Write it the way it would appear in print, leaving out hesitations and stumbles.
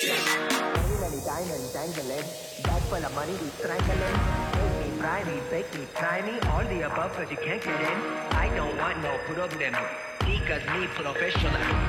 Many, many diamonds dangling. Bag full of money we strangling. Make me, fry me, bake me, try me. All the above cause you can't get in. I don't want no problem. Because me professional.